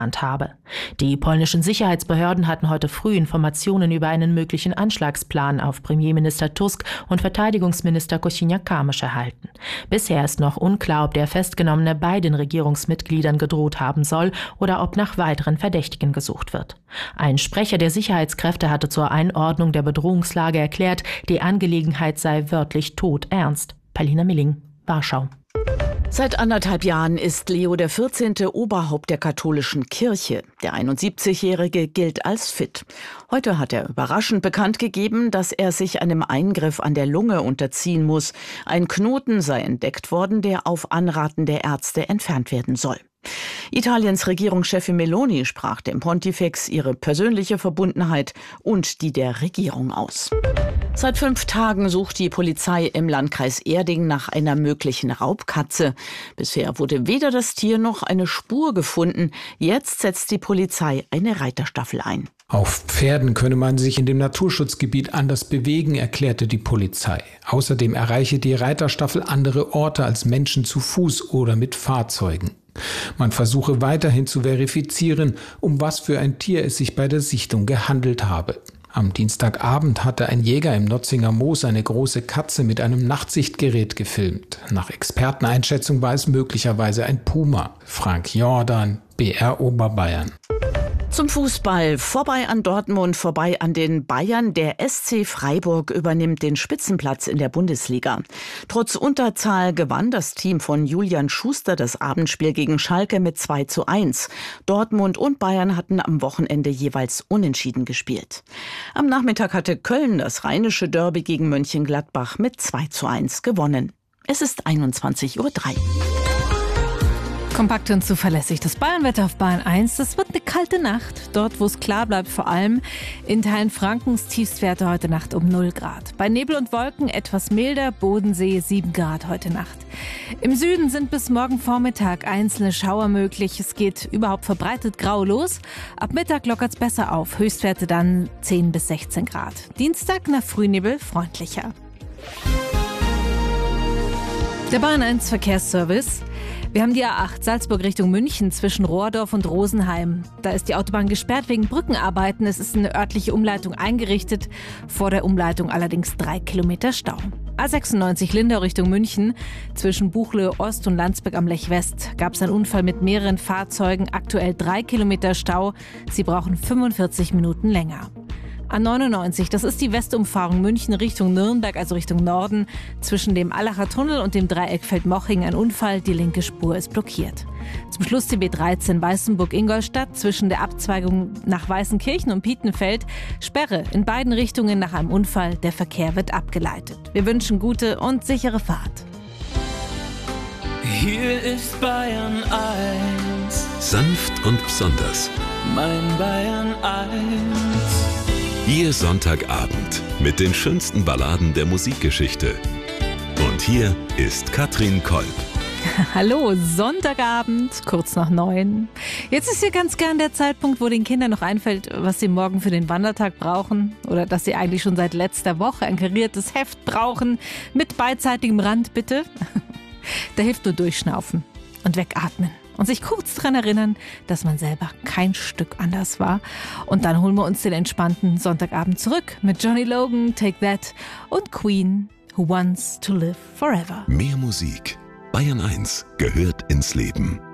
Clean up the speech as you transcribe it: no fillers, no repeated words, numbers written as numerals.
habe. Die polnischen Sicherheitsbehörden hatten heute früh Informationen über einen möglichen Anschlagsplan auf Premierminister Tusk und Verteidigungsminister Kosiniak-Kamysz erhalten. Bisher ist noch unklar, ob der Festgenommene beiden Regierungsmitgliedern gedroht haben soll oder ob nach weiteren Verdächtigen gesucht wird. Ein Sprecher der Sicherheitskräfte hatte zur Einordnung der Bedrohungslage erklärt, die Angelegenheit sei wörtlich todernst. Palina Milling, Warschau. Seit 1,5 Jahren ist Leo XIV. Oberhaupt der katholischen Kirche. Der 71-Jährige gilt als fit. Heute hat er überraschend bekannt gegeben, dass er sich einem Eingriff an der Lunge unterziehen muss. Ein Knoten sei entdeckt worden, der auf Anraten der Ärzte entfernt werden soll. Italiens Regierungschefin Meloni sprach dem Pontifex ihre persönliche Verbundenheit und die der Regierung aus. Seit 5 Tagen sucht die Polizei im Landkreis Erding nach einer möglichen Raubkatze. Bisher wurde weder das Tier noch eine Spur gefunden. Jetzt setzt die Polizei eine Reiterstaffel ein. Auf Pferden könne man sich in dem Naturschutzgebiet anders bewegen, erklärte die Polizei. Außerdem erreiche die Reiterstaffel andere Orte als Menschen zu Fuß oder mit Fahrzeugen. Man versuche weiterhin zu verifizieren, um was für ein Tier es sich bei der Sichtung gehandelt habe. Am Dienstagabend hatte ein Jäger im Notzinger Moos eine große Katze mit einem Nachtsichtgerät gefilmt. Nach Experteneinschätzung war es möglicherweise ein Puma. Frank Jordan, BR Oberbayern. Zum Fußball. Vorbei an Dortmund, vorbei an den Bayern. Der SC Freiburg übernimmt den Spitzenplatz in der Bundesliga. Trotz Unterzahl gewann das Team von Julian Schuster das Abendspiel gegen Schalke mit 2:1. Dortmund und Bayern hatten am Wochenende jeweils unentschieden gespielt. Am Nachmittag hatte Köln das rheinische Derby gegen Mönchengladbach mit 2:1 gewonnen. Es ist 21:03 Uhr. Kompakt und zuverlässig. Das Bayernwetter auf Bayern 1. Das wird eine kalte Nacht. Dort, wo es klar bleibt, vor allem in Teilen Frankens Tiefstwerte heute Nacht um 0 Grad. Bei Nebel und Wolken etwas milder, Bodensee 7 Grad heute Nacht. Im Süden sind bis morgen Vormittag einzelne Schauer möglich. Es geht überhaupt verbreitet grau los. Ab Mittag lockert es besser auf. Höchstwerte dann 10 bis 16 Grad. Dienstag nach Frühnebel freundlicher. Der Bayern 1 Verkehrsservice. Wir haben die A8 Salzburg Richtung München zwischen Rohrdorf und Rosenheim. Da ist die Autobahn gesperrt wegen Brückenarbeiten. Es ist eine örtliche Umleitung eingerichtet. Vor der Umleitung allerdings 3 Kilometer Stau. A96 Lindau Richtung München. Zwischen Buchle Ost und Landsberg am Lech West gab es einen Unfall mit mehreren Fahrzeugen. Aktuell 3 Kilometer Stau. Sie brauchen 45 Minuten länger. A99, das ist die Westumfahrung München Richtung Nürnberg, also Richtung Norden. Zwischen dem Allacher Tunnel und dem Dreieck Feldmoching ein Unfall, die linke Spur ist blockiert. Zum Schluss die B13 Weißenburg-Ingolstadt zwischen der Abzweigung nach Weißenkirchen und Pietenfeld. Sperre in beiden Richtungen nach einem Unfall, der Verkehr wird abgeleitet. Wir wünschen gute und sichere Fahrt. Hier ist Bayern 1. Sanft und besonders. Mein Bayern 1. Ihr Sonntagabend mit den schönsten Balladen der Musikgeschichte. Und hier ist Katrin Kolb. Hallo, Sonntagabend, kurz nach 9. Jetzt ist hier ganz gern der Zeitpunkt, wo den Kindern noch einfällt, was sie morgen für den Wandertag brauchen. Oder dass sie eigentlich schon seit letzter Woche ein kariertes Heft brauchen. Mit beidseitigem Rand, bitte. Da hilft nur durchschnaufen und wegatmen. Und sich kurz daran erinnern, dass man selber kein Stück anders war. Und dann holen wir uns den entspannten Sonntagabend zurück mit Johnny Logan, Take That und Queen, Who Wants to Live Forever. Mehr Musik. Bayern 1 gehört ins Leben.